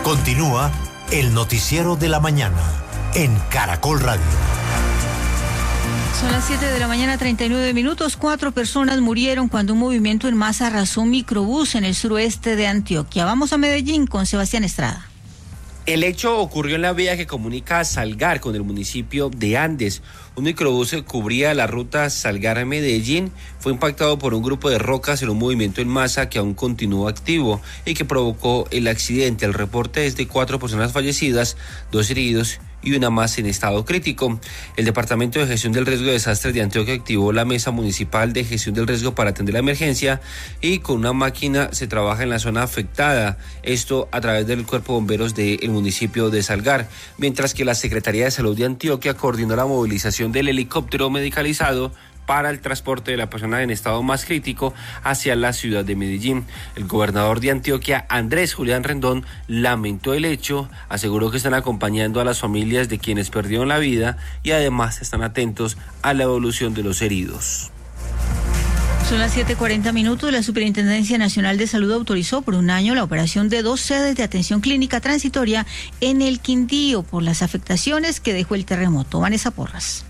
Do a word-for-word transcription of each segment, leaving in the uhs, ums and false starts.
Continúa el noticiero de la mañana en Caracol Radio. Son las siete de la mañana, treinta y nueve minutos. Cuatro personas murieron cuando un movimiento en masa arrasó un microbús en el suroeste de Antioquia. Vamos a Medellín con Sebastián Estrada. El hecho ocurrió en la vía que comunica a Salgar con el municipio de Andes. Un microbús que cubría la ruta Salgar-Medellín fue impactado por un grupo de rocas en un movimiento en masa que aún continúa activo y que provocó el accidente. El reporte es de cuatro personas fallecidas, dos heridos y una más en estado crítico. El Departamento de Gestión del Riesgo de Desastres de Antioquia activó la Mesa Municipal de Gestión del Riesgo para atender la emergencia y con una máquina se trabaja en la zona afectada, esto a través del Cuerpo de Bomberos del municipio de Salgar, mientras que la Secretaría de Salud de Antioquia coordinó la movilización del helicóptero medicalizado para el transporte de la persona en estado más crítico hacia la ciudad de Medellín. El gobernador de Antioquia, Andrés Julián Rendón, lamentó el hecho, aseguró que están acompañando a las familias de quienes perdieron la vida y además están atentos a la evolución de los heridos. Son las siete cuarenta minutos. La Superintendencia Nacional de Salud autorizó por un año la operación de dos sedes de atención clínica transitoria en el Quindío por las afectaciones que dejó el terremoto. Vanessa Porras.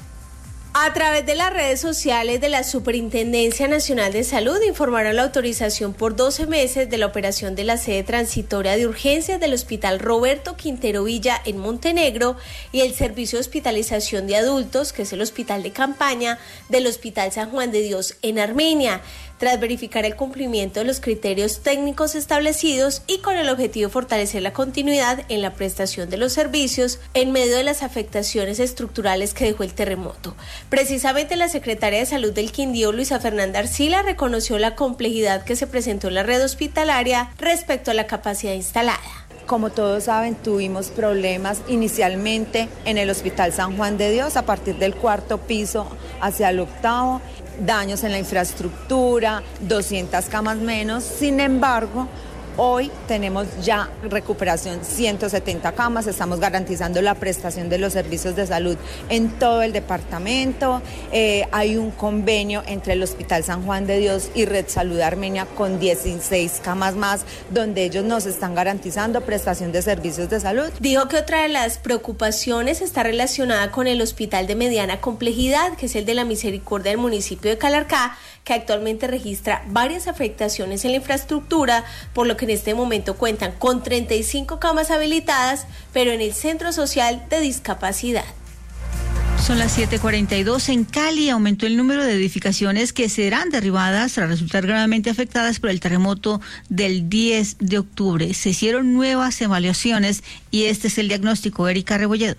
A través de las redes sociales de la Superintendencia Nacional de Salud informaron la autorización por doce meses de la operación de la sede transitoria de urgencias del Hospital Roberto Quintero Villa en Montenegro y el servicio de hospitalización de adultos, que es el hospital de campaña del Hospital San Juan de Dios en Armenia, tras verificar el cumplimiento de los criterios técnicos establecidos y con el objetivo de fortalecer la continuidad en la prestación de los servicios en medio de las afectaciones estructurales que dejó el terremoto. Precisamente la secretaria de Salud del Quindío, Luisa Fernanda Arcila, reconoció la complejidad que se presentó en la red hospitalaria respecto a la capacidad instalada. Como todos saben, tuvimos problemas inicialmente en el Hospital San Juan de Dios, a partir del cuarto piso hacia el octavo, daños en la infraestructura, doscientas camas menos. Sin embargo, hoy tenemos ya recuperación, ciento setenta camas, estamos garantizando la prestación de los servicios de salud en todo el departamento. Eh, hay un convenio entre el Hospital San Juan de Dios y Red Salud Armenia con dieciséis camas más, donde ellos nos están garantizando prestación de servicios de salud. Dijo que otra de las preocupaciones está relacionada con el hospital de mediana complejidad, que es el de la Misericordia del municipio de Calarcá, que actualmente registra varias afectaciones en la infraestructura, por lo que en este momento cuentan con treinta y cinco camas habilitadas, pero en el Centro Social de Discapacidad. Son las siete cuarenta y dos. En Cali aumentó el número de edificaciones que serán derribadas tras resultar gravemente afectadas por el terremoto del diez de octubre. Se hicieron nuevas evaluaciones y este es el diagnóstico. Erika Rebolledo.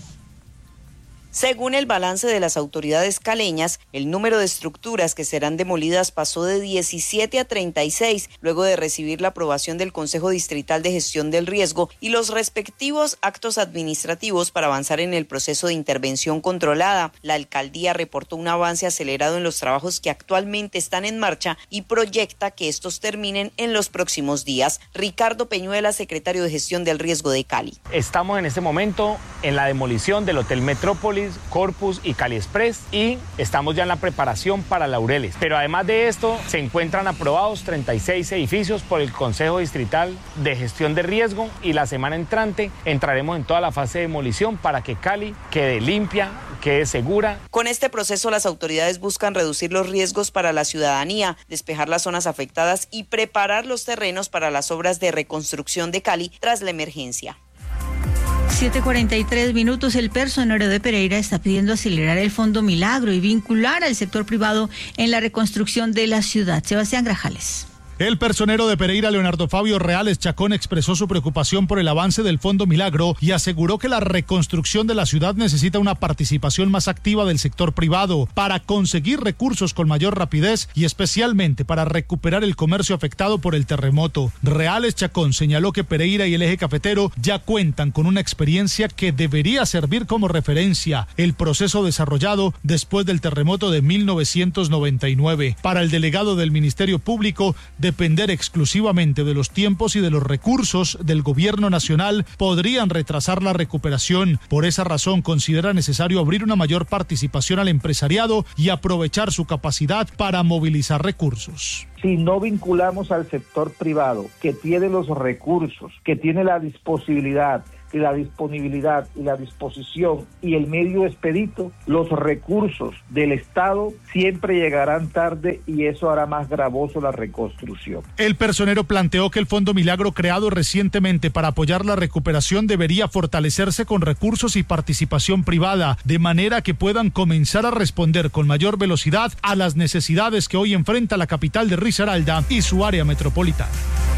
Según el balance de las autoridades caleñas, el número de estructuras que serán demolidas pasó de diecisiete a treinta y seis, luego de recibir la aprobación del Consejo Distrital de Gestión del Riesgo y los respectivos actos administrativos para avanzar en el proceso de intervención controlada. La alcaldía reportó un avance acelerado en los trabajos que actualmente están en marcha y proyecta que estos terminen en los próximos días. Ricardo Peñuela, secretario de Gestión del Riesgo de Cali. Estamos en este momento en la demolición del Hotel Metrópolis, Corpus y Cali Express y estamos ya en la preparación para Laureles. Pero además de esto, se encuentran aprobados treinta y seis edificios por el Consejo Distrital de Gestión de Riesgo y la semana entrante entraremos en toda la fase de demolición para que Cali quede limpia, quede segura. Con este proceso, las autoridades buscan reducir los riesgos para la ciudadanía, despejar las zonas afectadas y preparar los terrenos para las obras de reconstrucción de Cali tras la emergencia. siete cuarenta y tres minutos. El personero de Pereira está pidiendo acelerar el Fondo Milagro y vincular al sector privado en la reconstrucción de la ciudad. Sebastián Grajales. El personero de Pereira, Leonardo Fabio Reales Chacón, expresó su preocupación por el avance del Fondo Milagro y aseguró que la reconstrucción de la ciudad necesita una participación más activa del sector privado para conseguir recursos con mayor rapidez y especialmente para recuperar el comercio afectado por el terremoto. Reales Chacón señaló que Pereira y el eje cafetero ya cuentan con una experiencia que debería servir como referencia, el proceso desarrollado después del terremoto de mil novecientos noventa y nueve. Para el delegado del Ministerio Público, depender exclusivamente de los tiempos y de los recursos del gobierno nacional podrían retrasar la recuperación. Por esa razón considera necesario abrir una mayor participación al empresariado y aprovechar su capacidad para movilizar recursos. Si no vinculamos al sector privado, que tiene los recursos, que tiene la disponibilidad, y la disponibilidad y la disposición y el medio expedito, los recursos del Estado siempre llegarán tarde y eso hará más gravoso la reconstrucción. El personero planteó que el Fondo Milagro, creado recientemente para apoyar la recuperación, debería fortalecerse con recursos y participación privada, de manera que puedan comenzar a responder con mayor velocidad a las necesidades que hoy enfrenta la capital de Risaralda y su área metropolitana.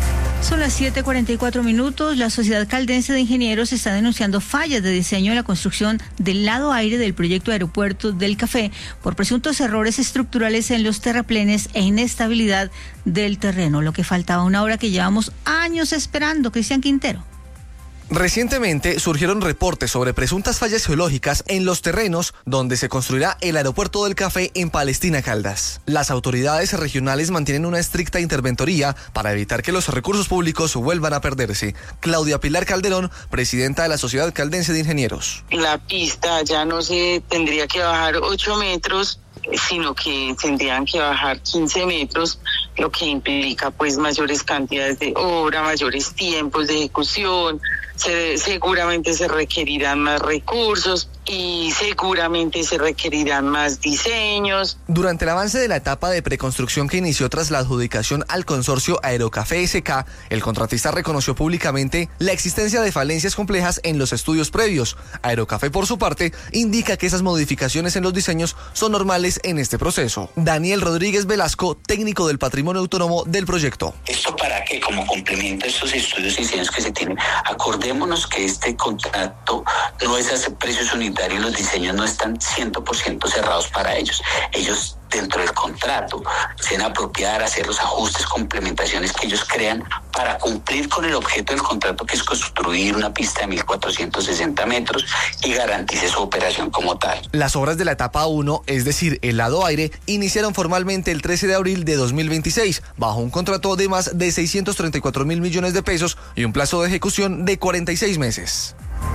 Son las siete cuarenta y cuatro minutos. La Sociedad Caldense de Ingenieros está denunciando fallas de diseño en la construcción del lado aire del proyecto de aeropuerto del Café por presuntos errores estructurales en los terraplenes e inestabilidad del terreno. Lo que faltaba, una obra que llevamos años esperando. Cristian Quintero. Recientemente surgieron reportes sobre presuntas fallas geológicas en los terrenos donde se construirá el aeropuerto del Café en Palestina, Caldas. Las autoridades regionales mantienen una estricta interventoría para evitar que los recursos públicos vuelvan a perderse. Claudia Pilar Calderón, presidenta de la Sociedad Caldense de Ingenieros. La pista ya no se tendría que bajar ocho metros, sino que tendrían que bajar quince metros, lo que implica pues mayores cantidades de obra, mayores tiempos de ejecución. Se, seguramente se requerirán más recursos y seguramente se requerirán más diseños. Durante el avance de la etapa de preconstrucción que inició tras la adjudicación al consorcio Aerocafé S K, el contratista reconoció públicamente la existencia de falencias complejas en los estudios previos. Aerocafé, por su parte, indica que esas modificaciones en los diseños son normales en este proceso. Daniel Rodríguez Velasco, técnico del patrimonio autónomo del proyecto. ¿Esto para qué? Como complemento a estos estudios y diseños que se tienen. Acordémonos que este contrato no es a precios unitarios, los diseños no están cien por ciento cerrados para ellos. Ellos, dentro del contrato, se van a apropiar, hacer los ajustes, complementaciones que ellos crean para cumplir con el objeto del contrato, que es construir una pista de mil cuatrocientos sesenta metros y garantice su operación como tal. Las obras de la etapa uno, es decir, el lado aire, iniciaron formalmente el trece de abril de dos mil veintiséis, bajo un contrato de más de seiscientos treinta y cuatro mil millones de pesos y un plazo de ejecución de cuarenta y seis meses.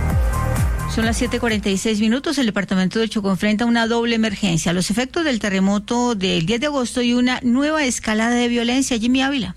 Son las siete cuarenta y seis minutos. El departamento del Chocó enfrenta una doble emergencia: los efectos del terremoto del diez de agosto y una nueva escalada de violencia. Jimmy Ávila.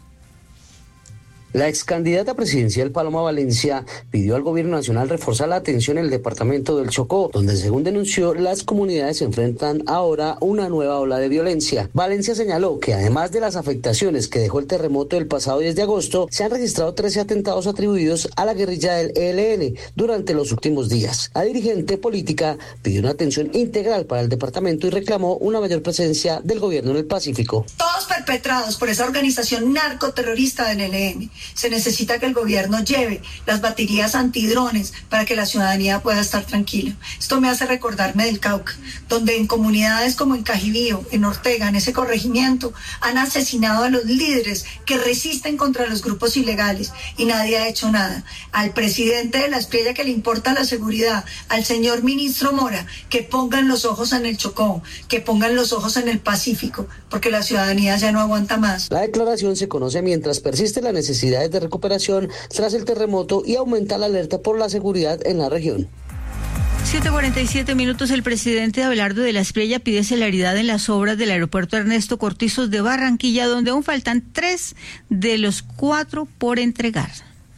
La ex candidata presidencial Paloma Valencia pidió al gobierno nacional reforzar la atención en el departamento del Chocó, donde, según denunció, las comunidades se enfrentan ahora a una nueva ola de violencia. Valencia señaló que, además de las afectaciones que dejó el terremoto del pasado diez de agosto, se han registrado trece atentados atribuidos a la guerrilla del E L N durante los últimos días. La dirigente política pidió una atención integral para el departamento y reclamó una mayor presencia del gobierno en el Pacífico. Todos perpetrados por esa organización narcoterrorista del E L N. Se necesita que el gobierno lleve las baterías antidrones para que la ciudadanía pueda estar tranquila. Esto me hace recordarme del Cauca, donde en comunidades como en Cajibío, en Ortega, en ese corregimiento, han asesinado a los líderes que resisten contra los grupos ilegales y nadie ha hecho nada. Al presidente de la Espriella, que le importa la seguridad, al señor ministro Mora, que pongan los ojos en el Chocó, que pongan los ojos en el Pacífico, porque la ciudadanía ya no aguanta más. La declaración se conoce mientras persiste la necesidad de recuperación tras el terremoto y aumenta la alerta por la seguridad en la región. siete cuarenta y siete minutos. El presidente Abelardo de la Espriella pide celeridad en las obras del aeropuerto Ernesto Cortizos de Barranquilla, donde aún faltan tres de los cuatro por entregar.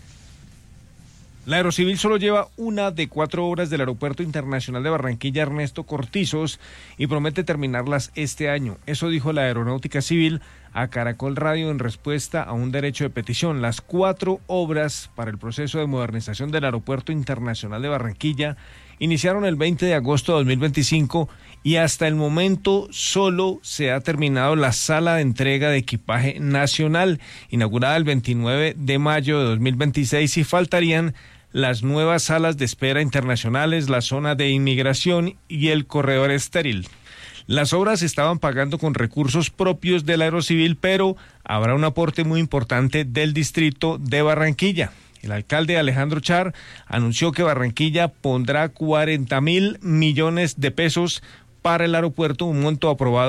La Aerocivil solo lleva una de cuatro obras del Aeropuerto Internacional de Barranquilla Ernesto Cortizos y promete terminarlas este año. Eso dijo la Aeronáutica Civil a Caracol Radio en respuesta a un derecho de petición. Las cuatro obras para el proceso de modernización del Aeropuerto Internacional de Barranquilla iniciaron el veinte de agosto de dos mil veinticinco y hasta el momento solo se ha terminado la sala de entrega de equipaje nacional, inaugurada el veintinueve de mayo de dos mil veintiséis, y faltarían las nuevas salas de espera internacionales, la zona de inmigración y el corredor estéril. Las obras se estaban pagando con recursos propios de la Aerocivil, pero habrá un aporte muy importante del distrito de Barranquilla. El alcalde Alejandro Char anunció que Barranquilla pondrá cuarenta mil millones de pesos para el aeropuerto, un monto aprobado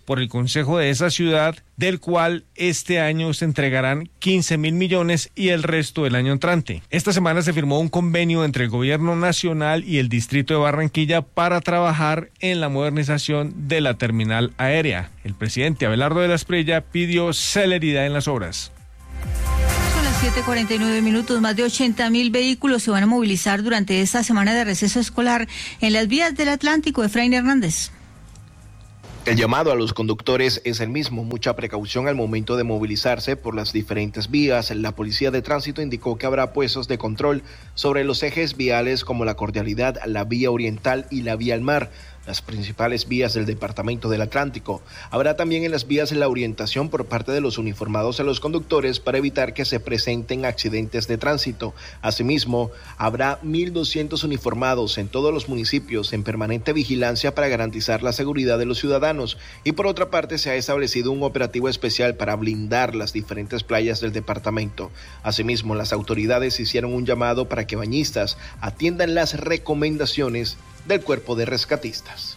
por el Consejo de esa ciudad, del cual este año se entregarán quince mil millones y el resto el año entrante. Esta semana se firmó un convenio entre el gobierno nacional y el distrito de Barranquilla para trabajar en la modernización de la terminal aérea. El presidente Abelardo de la Espriella pidió celeridad en las obras. siete cuarenta y nueve minutos, más de ochenta mil vehículos se van a movilizar durante esta semana de receso escolar en las vías del Atlántico. Efraín Hernández. El llamado a los conductores es el mismo, mucha precaución al momento de movilizarse por las diferentes vías. La Policía de Tránsito indicó que habrá puestos de control sobre los ejes viales como la Cordialidad, la Vía Oriental y la Vía al Mar, las principales vías del Departamento del Atlántico. Habrá también en las vías la orientación por parte de los uniformados a los conductores para evitar que se presenten accidentes de tránsito. Asimismo, habrá mil doscientos uniformados en todos los municipios en permanente vigilancia para garantizar la seguridad de los ciudadanos. Y por otra parte, se ha establecido un operativo especial para blindar las diferentes playas del departamento. Asimismo, las autoridades hicieron un llamado para que bañistas atiendan las recomendaciones del cuerpo de rescatistas.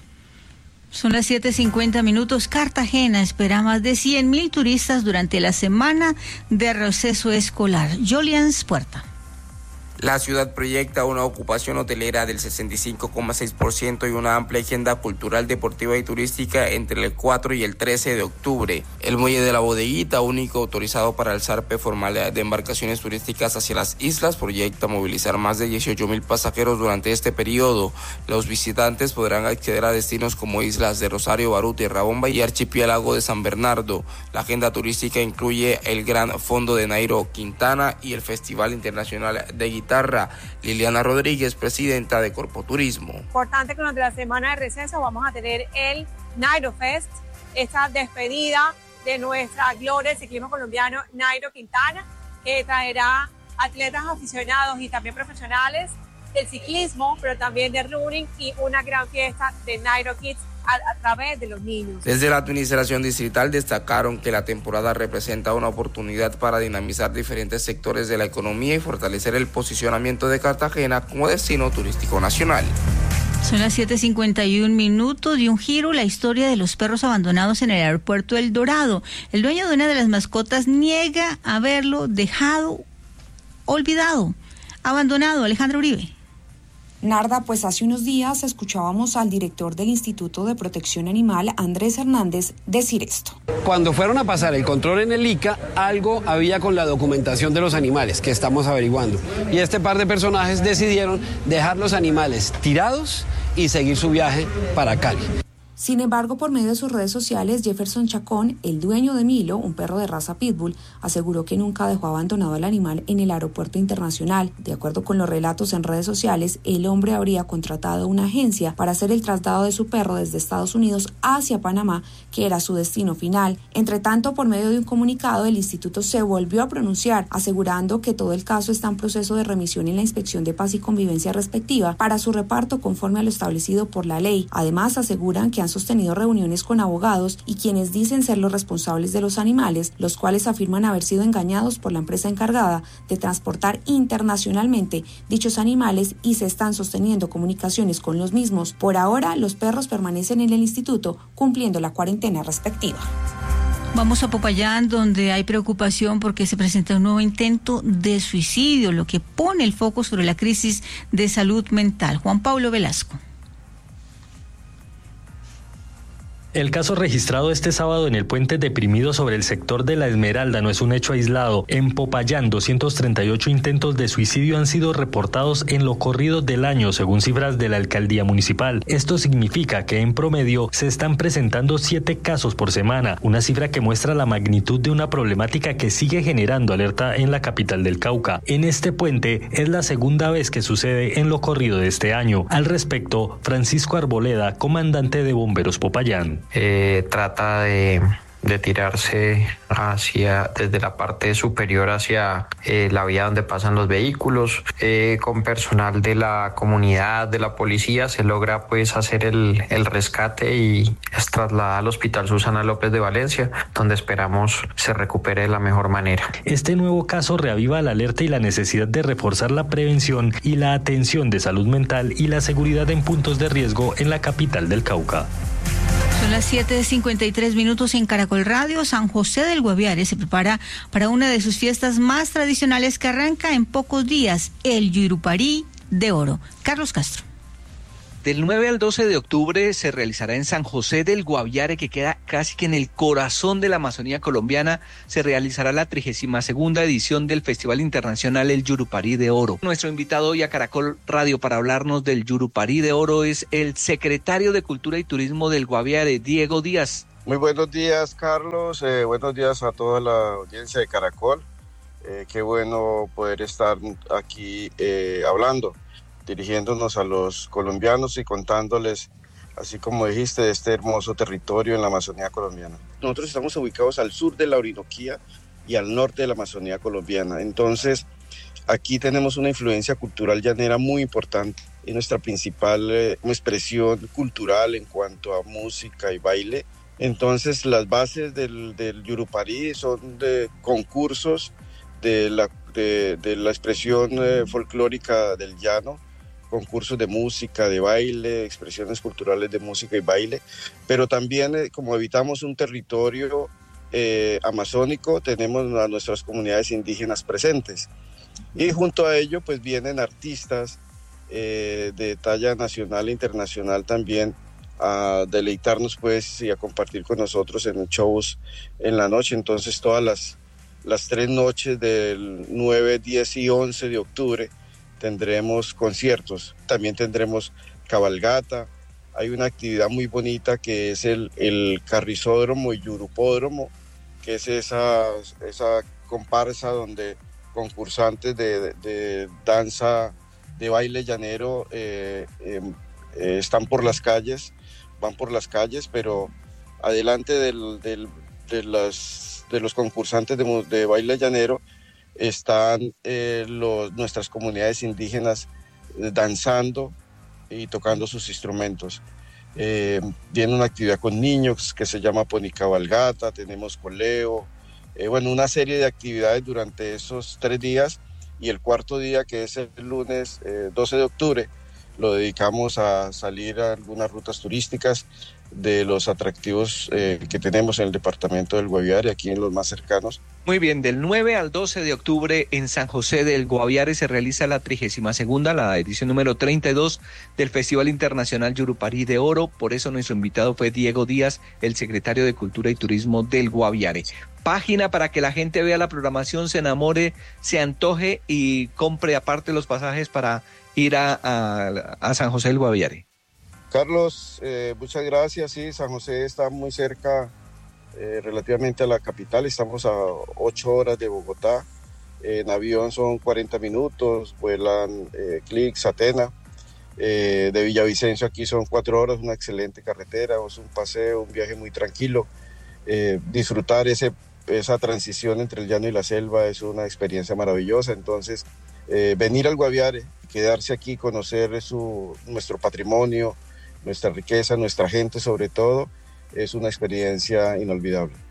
Son las siete cincuenta minutos. Cartagena espera más de cien mil turistas durante la semana de receso escolar. Jolians Puerta. La ciudad proyecta una ocupación hotelera del sesenta y cinco coma seis por ciento y una amplia agenda cultural, deportiva y turística entre el cuatro y el trece de octubre. El muelle de la Bodeguita, único autorizado para el zarpe formal de embarcaciones turísticas hacia las islas, proyecta movilizar más de dieciocho mil pasajeros durante este periodo. Los visitantes podrán acceder a destinos como islas de Rosario, Barú, Tierrabomba y archipiélago de San Bernardo. La agenda turística incluye el Gran Fondo de Nairo Quintana y el Festival Internacional de Guitarra. Liliana Rodríguez, presidenta de Corpoturismo. Importante que durante la semana de receso vamos a tener el Nairo Fest, esta despedida de nuestra gloria del ciclismo colombiano Nairo Quintana, que traerá atletas aficionados y también profesionales del ciclismo, pero también de running, y una gran fiesta de Nairo Kids a, a través de los niños. Desde la administración distrital destacaron que la temporada representa una oportunidad para dinamizar diferentes sectores de la economía y fortalecer el posicionamiento de Cartagena como destino turístico nacional. Son las siete cincuenta y un minutos. De un giro la historia de los perros abandonados en el aeropuerto El Dorado. El dueño de una de las mascotas niega haberlo dejado olvidado, abandonado. Alejandro Uribe. Narda, pues hace unos días escuchábamos al director del Instituto de Protección Animal, Andrés Hernández, decir esto. Cuando fueron a pasar el control en el I C A, algo había con la documentación de los animales, que estamos averiguando. Y este par de personajes decidieron dejar los animales tirados y seguir su viaje para Cali. Sin embargo, por medio de sus redes sociales, Jefferson Chacón, el dueño de Milo, un perro de raza pitbull, aseguró que nunca dejó abandonado al animal en el aeropuerto internacional. De acuerdo con los relatos en redes sociales, el hombre habría contratado una agencia para hacer el traslado de su perro desde Estados Unidos hacia Panamá, que era su destino final. Entre tanto, por medio de un comunicado, el instituto se volvió a pronunciar, asegurando que todo el caso está en proceso de remisión en la Inspección de Paz y Convivencia respectiva para su reparto conforme a lo establecido por la ley. Además, aseguran que han sostenido reuniones con abogados y quienes dicen ser los responsables de los animales, los cuales afirman haber sido engañados por la empresa encargada de transportar internacionalmente dichos animales y se están sosteniendo comunicaciones con los mismos. Por ahora, los perros permanecen en el instituto cumpliendo la cuarentena respectiva. Vamos a Popayán, donde hay preocupación porque se presenta un nuevo intento de suicidio, lo que pone el foco sobre la crisis de salud mental. Juan Pablo Velasco. El caso registrado este sábado en el puente deprimido sobre el sector de La Esmeralda no es un hecho aislado. En Popayán, doscientos treinta y ocho intentos de suicidio han sido reportados en lo corrido del año, según cifras de la alcaldía municipal. Esto significa que en promedio se están presentando siete casos por semana, una cifra que muestra la magnitud de una problemática que sigue generando alerta en la capital del Cauca. En este puente es la segunda vez que sucede en lo corrido de este año. Al respecto, Francisco Arboleda, comandante de Bomberos Popayán. Eh, trata de, de tirarse hacia desde la parte superior hacia eh, la vía donde pasan los vehículos. Eh, con personal de la comunidad, de la policía, se logra pues hacer el, el rescate y es trasladada al Hospital Susana López de Valencia, donde esperamos se recupere de la mejor manera. Este nuevo caso reaviva la alerta y la necesidad de reforzar la prevención y la atención de salud mental y la seguridad en puntos de riesgo en la capital del Cauca. Son las siete cincuenta y tres minutos en Caracol Radio. San José del Guaviare se prepara para una de sus fiestas más tradicionales que arranca en pocos días, el Yuruparí de Oro. Carlos Castro. Del nueve al doce de octubre se realizará en San José del Guaviare, que queda casi que en el corazón de la Amazonía colombiana, se realizará la trigésima segunda edición del Festival Internacional El Yuruparí de Oro. Nuestro invitado hoy a Caracol Radio para hablarnos del Yuruparí de Oro es el secretario de Cultura y Turismo del Guaviare, Diego Díaz. Muy buenos días, Carlos. Eh, buenos días a toda la audiencia de Caracol. Eh, qué bueno poder estar aquí eh, hablando, dirigiéndonos a los colombianos y contándoles, así como dijiste, de este hermoso territorio en la Amazonía colombiana. Nosotros estamos ubicados al sur de la Orinoquía y al norte de la Amazonía colombiana. Entonces, aquí tenemos una influencia cultural llanera muy importante. Es nuestra principal eh, expresión cultural en cuanto a música y baile. Entonces, las bases del, del Yuruparí son de concursos de la, de, de la expresión eh, folclórica del llano, concursos de música, de baile, expresiones culturales de música y baile, pero también eh, como habitamos un territorio eh, amazónico, tenemos a nuestras comunidades indígenas presentes y junto a ello pues vienen artistas eh, de talla nacional e internacional también a deleitarnos pues y a compartir con nosotros en shows en la noche. Entonces todas las, las tres noches del nueve, diez y once de octubre tendremos conciertos, también tendremos cabalgata. Hay una actividad muy bonita que es el, el carrizódromo y yurupódromo, que es esa, esa comparsa donde concursantes de, de, de danza, de baile llanero eh, eh, eh, están por las calles, van por las calles, pero adelante del, del, de, las, de los concursantes de, de baile llanero están eh, los, nuestras comunidades indígenas eh, danzando y tocando sus instrumentos. Eh, viene una actividad con niños que se llama ponicabalgata, tenemos coleo, eh, bueno, una serie de actividades durante esos tres días, y el cuarto día, que es el lunes eh, doce de octubre, lo dedicamos a salir a algunas rutas turísticas de los atractivos eh, que tenemos en el departamento del Guaviare, aquí en los más cercanos. Muy bien, del nueve al doce de octubre en San José del Guaviare se realiza la trigésima segunda, la edición número treinta y dos del Festival Internacional Yuruparí de Oro. Por eso nuestro invitado fue Diego Díaz, el secretario de Cultura y Turismo del Guaviare. Página para que la gente vea la programación, se enamore, se antoje y compre aparte los pasajes para ir a, a, a San José del Guaviare. Carlos, eh, muchas gracias. Sí, San José está muy cerca eh, relativamente a la capital, estamos a ocho horas de Bogotá, eh, en avión son cuarenta minutos, vuelan eh, Clix, Atena, eh, de Villavicencio aquí son cuatro horas, una excelente carretera, es un paseo, un viaje muy tranquilo, eh, disfrutar ese, esa transición entre el llano y la selva es una experiencia maravillosa. Entonces eh, venir al Guaviare, quedarse aquí, conocer su, nuestro patrimonio, nuestra riqueza, nuestra gente sobre todo, es una experiencia inolvidable.